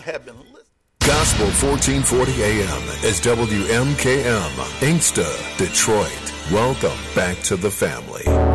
have been listening. Gospel 1440 AM is WMKM, Inkster, Detroit. Welcome back to the family.